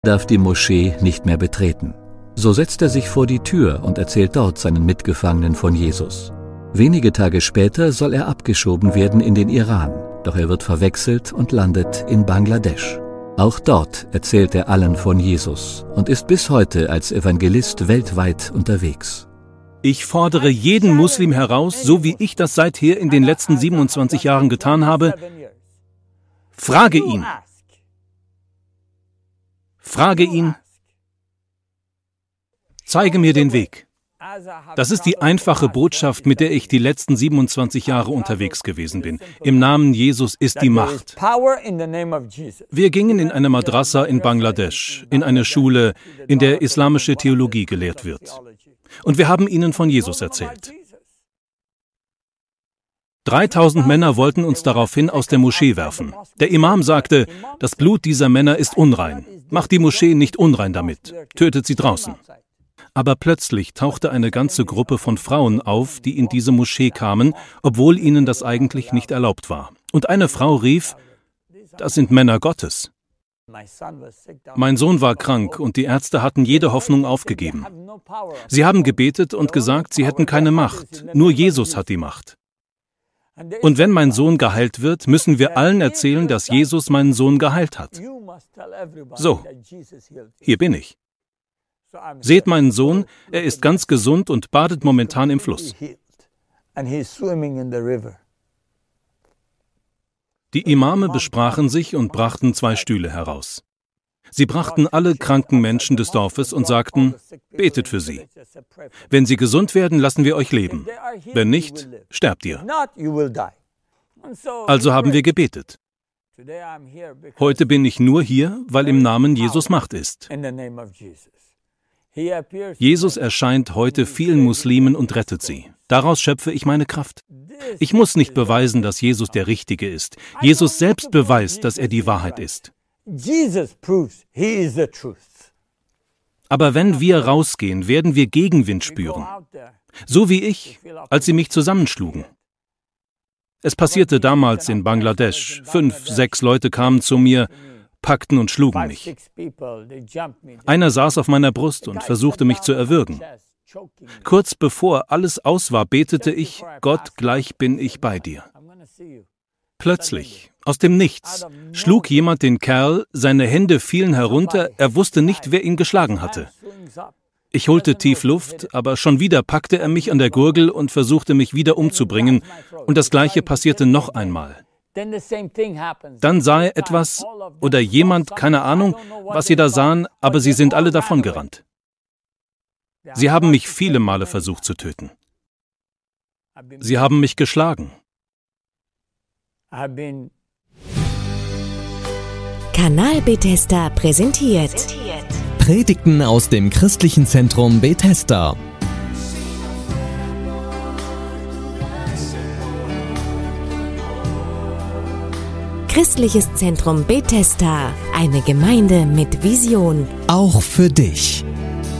darf die Moschee nicht mehr betreten. So setzt er sich vor die Tür und erzählt dort seinen Mitgefangenen von Jesus. Wenige Tage später soll er abgeschoben werden in den Iran, doch er wird verwechselt und landet in Bangladesch. Auch dort erzählt er allen von Jesus und ist bis heute als Evangelist weltweit unterwegs. Ich fordere jeden Muslim heraus, so wie ich das seither in den letzten 27 Jahren getan habe, frage ihn. Frage ihn. Zeige mir den Weg. Das ist die einfache Botschaft, mit der ich die letzten 27 Jahre unterwegs gewesen bin. Im Namen Jesus ist die Macht. Wir gingen in eine Madrasa in Bangladesch, in eine Schule, in der islamische Theologie gelehrt wird. Und wir haben ihnen von Jesus erzählt. 3000 Männer wollten uns daraufhin aus der Moschee werfen. Der Imam sagte, das Blut dieser Männer ist unrein. Macht die Moschee nicht unrein damit. Tötet sie draußen. Aber plötzlich tauchte eine ganze Gruppe von Frauen auf, die in diese Moschee kamen, obwohl ihnen das eigentlich nicht erlaubt war. Und eine Frau rief, das sind Männer Gottes. Mein Sohn war krank und die Ärzte hatten jede Hoffnung aufgegeben. Sie haben gebetet und gesagt, sie hätten keine Macht, nur Jesus hat die Macht. Und wenn mein Sohn geheilt wird, müssen wir allen erzählen, dass Jesus meinen Sohn geheilt hat. So, hier bin ich. Seht meinen Sohn, er ist ganz gesund und badet momentan im Fluss. Die Imame besprachen sich und brachten 2 Stühle heraus. Sie brachten alle kranken Menschen des Dorfes und sagten, betet für sie. Wenn sie gesund werden, lassen wir euch leben. Wenn nicht, sterbt ihr. Also haben wir gebetet. Heute bin ich nur hier, weil im Namen Jesus Macht ist. Jesus erscheint heute vielen Muslimen und rettet sie. Daraus schöpfe ich meine Kraft. Ich muss nicht beweisen, dass Jesus der Richtige ist. Jesus selbst beweist, dass er die Wahrheit ist. Aber wenn wir rausgehen, werden wir Gegenwind spüren. So wie ich, als sie mich zusammenschlugen. Es passierte damals in Bangladesch. 5, 6 Leute kamen zu mir, packten und schlugen mich. Einer saß auf meiner Brust und versuchte mich zu erwürgen. Kurz bevor alles aus war, betete ich, Gott, gleich bin ich bei dir. Plötzlich, aus dem Nichts, schlug jemand den Kerl, seine Hände fielen herunter, er wusste nicht, wer ihn geschlagen hatte. Ich holte tief Luft, aber schon wieder packte er mich an der Gurgel und versuchte mich wieder umzubringen, und das Gleiche passierte noch einmal. Dann sah er etwas oder jemand, keine Ahnung, was sie da sahen, aber sie sind alle davongerannt. Sie haben mich viele Male versucht zu töten. Sie haben mich geschlagen. Kanal Bethesda präsentiert Predigten aus dem Christlichen Zentrum Bethesda. Christliches Zentrum Bethesda, eine Gemeinde mit Vision. Auch für dich.